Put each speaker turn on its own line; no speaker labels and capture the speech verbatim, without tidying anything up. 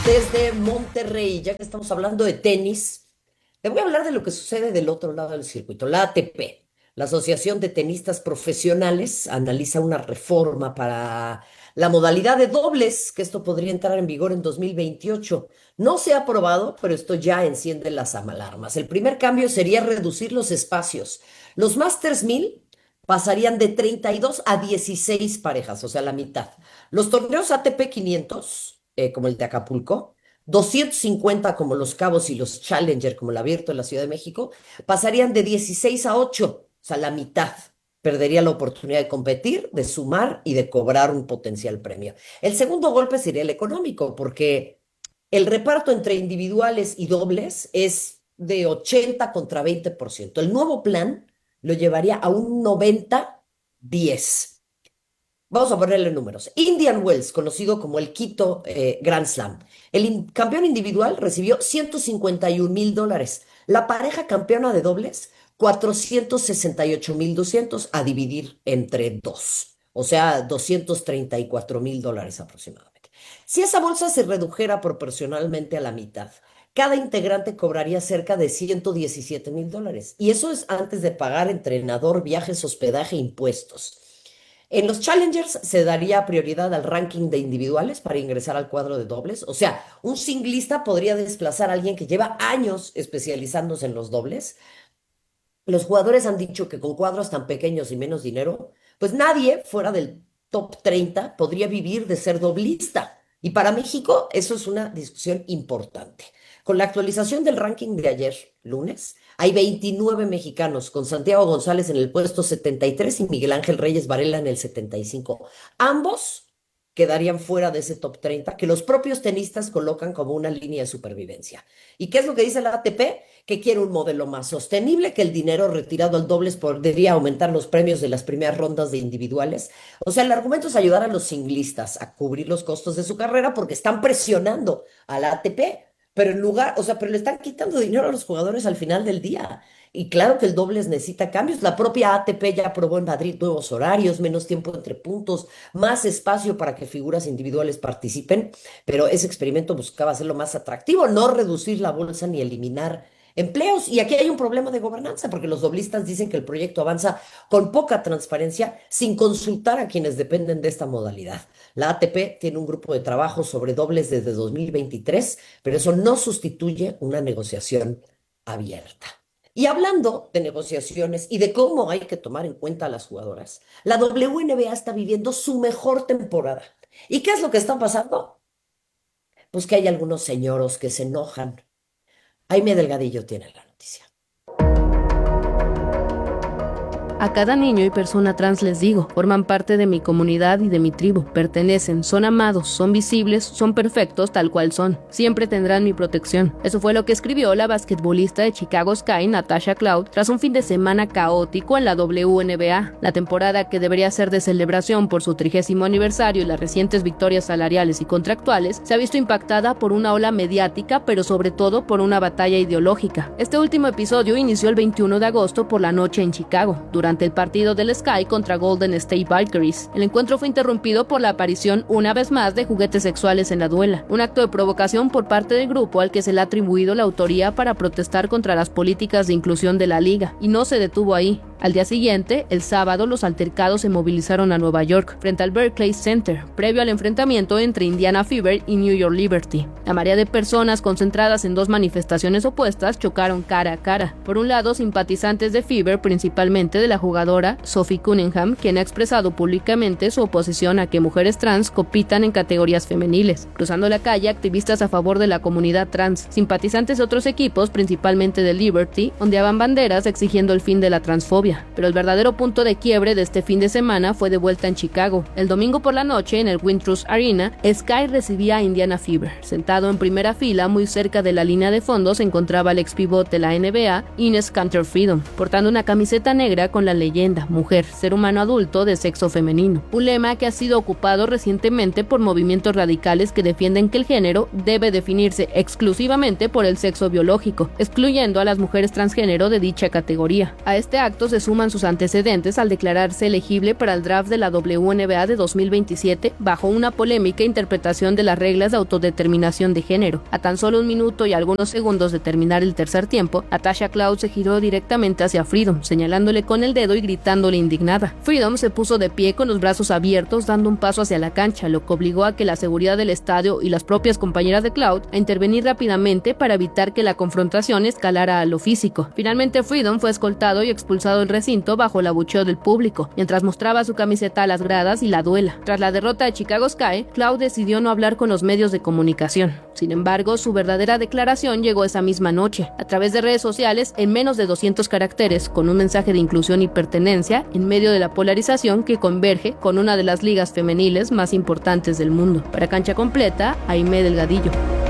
Desde Monterrey, ya que estamos hablando de tenis, te voy a hablar de lo que sucede del otro lado del circuito. La A T P, la Asociación de Tenistas Profesionales, analiza una reforma para la modalidad de dobles, que esto podría entrar en vigor en dos mil veintiocho. No se ha aprobado, pero esto ya enciende las alarmas. El primer cambio sería reducir los espacios. Los Masters mil pasarían de treinta y dos a dieciséis parejas, o sea, la mitad. Los torneos A T P quinientos, eh, como el de Acapulco, doscientos cincuenta como los Cabos y los Challenger, como el abierto en la Ciudad de México, pasarían de dieciséis a ocho, o sea, la mitad. Perdería la oportunidad de competir, de sumar y de cobrar un potencial premio. El segundo golpe sería el económico, porque el reparto entre individuales y dobles es de ochenta contra veinte por ciento. El nuevo plan lo llevaría a un noventa diez. Vamos a ponerle números. Indian Wells, conocido como el Quito eh, Grand Slam. El in- campeón individual recibió ciento cincuenta y un mil dólares. La pareja campeona de dobles, cuatrocientos sesenta y ocho mil doscientos a dividir entre dos. O sea, doscientos treinta y cuatro mil dólares aproximadamente. Si esa bolsa se redujera proporcionalmente a la mitad, cada integrante cobraría cerca de ciento diecisiete mil dólares. Y eso es antes de pagar entrenador, viajes, hospedaje, impuestos. En los Challengers se daría prioridad al ranking de individuales para ingresar al cuadro de dobles. O sea, un singlista podría desplazar a alguien que lleva años especializándose en los dobles. Los jugadores han dicho que con cuadros tan pequeños y menos dinero, pues nadie fuera del top treinta podría vivir de ser doblista. Y para México eso es una discusión importante. Con la actualización del ranking de ayer, lunes, hay veintinueve mexicanos, con Santiago González en el puesto setenta y tres y Miguel Ángel Reyes Varela en el setenta y cinco. Ambos quedarían fuera de ese top treinta que los propios tenistas colocan como una línea de supervivencia. ¿Y qué es lo que dice la A T P? Que quiere un modelo más sostenible, que el dinero retirado al dobles podría aumentar los premios de las primeras rondas de individuales. O sea, el argumento es ayudar a los singlistas a cubrir los costos de su carrera porque están presionando a la A T P, pero en lugar, o sea, pero le están quitando dinero a los jugadores al final del día. Y claro que el dobles necesita cambios. La propia A T P ya aprobó en Madrid nuevos horarios, menos tiempo entre puntos, más espacio para que figuras individuales participen, pero ese experimento buscaba hacerlo más atractivo, no reducir la bolsa ni eliminar empleos. Y aquí hay un problema de gobernanza, porque los doblistas dicen que el proyecto avanza con poca transparencia, sin consultar a quienes dependen de esta modalidad. La A T P tiene un grupo de trabajo sobre dobles desde dos mil veintitrés, pero eso no sustituye una negociación abierta. Y hablando de negociaciones y de cómo hay que tomar en cuenta a las jugadoras, la W N B A está viviendo su mejor temporada. ¿Y qué es lo que está pasando? Pues que hay algunos señoros que se enojan. Jaime Delgadillo tiene la noticia.
A cada niño y persona trans les digo, forman parte de mi comunidad y de mi tribu, pertenecen, son amados, son visibles, son perfectos tal cual son, siempre tendrán mi protección. Eso fue lo que escribió la basquetbolista de Chicago Sky, Natasha Cloud, tras un fin de semana caótico en la W N B A. La temporada, que debería ser de celebración por su trigésimo aniversario y las recientes victorias salariales y contractuales, se ha visto impactada por una ola mediática, pero sobre todo por una batalla ideológica. Este último episodio inició el veintiuno de agosto por la noche en Chicago, durante el partido del Sky contra Golden State Valkyries. El encuentro fue interrumpido por la aparición una vez más de juguetes sexuales en la duela, un acto de provocación por parte del grupo al que se le ha atribuido la autoría para protestar contra las políticas de inclusión de la liga, y no se detuvo ahí. Al día siguiente, el sábado, los altercados se movilizaron a Nueva York, frente al Barclays Center, previo al enfrentamiento entre Indiana Fever y New York Liberty. La marea de personas concentradas en dos manifestaciones opuestas chocaron cara a cara. Por un lado, simpatizantes de Fever, principalmente de la jugadora Sophie Cunningham, quien ha expresado públicamente su oposición a que mujeres trans compitan en categorías femeniles. Cruzando la calle, activistas a favor de la comunidad trans, simpatizantes de otros equipos, principalmente de Liberty, ondeaban banderas exigiendo el fin de la transfobia. Pero el verdadero punto de quiebre de este fin de semana fue de vuelta en Chicago. El domingo por la noche, en el Wintrust Arena, Sky recibía a Indiana Fever. Sentado en primera fila, muy cerca de la línea de fondo, se encontraba el ex pivot de la N B A, Enes Kanter Freedom, portando una camiseta negra con con la leyenda mujer, ser humano adulto de sexo femenino, un lema que ha sido ocupado recientemente por movimientos radicales que defienden que el género debe definirse exclusivamente por el sexo biológico, excluyendo a las mujeres transgénero de dicha categoría. A este acto se suman sus antecedentes al declararse elegible para el draft de la W N B A de dos mil veintisiete bajo una polémica interpretación de las reglas de autodeterminación de género. A tan solo un minuto y algunos segundos de terminar el tercer tiempo, Natasha Cloud se giró directamente hacia Freedom, señalándole con el dedo y gritándole indignada. Freedom se puso de pie con los brazos abiertos, dando un paso hacia la cancha, lo que obligó a que la seguridad del estadio y las propias compañeras de Cloud a intervenir rápidamente para evitar que la confrontación escalara a lo físico. Finalmente Freedom fue escoltado y expulsado del recinto bajo el abucheo del público, mientras mostraba su camiseta a las gradas y la duela. Tras la derrota de Chicago Sky, Cloud decidió no hablar con los medios de comunicación. Sin embargo, su verdadera declaración llegó esa misma noche, a través de redes sociales en menos de doscientos caracteres, con un mensaje de inclusión y pertenencia en medio de la polarización que converge con una de las ligas femeniles más importantes del mundo. Para Cancha Completa, Aimé Delgadillo.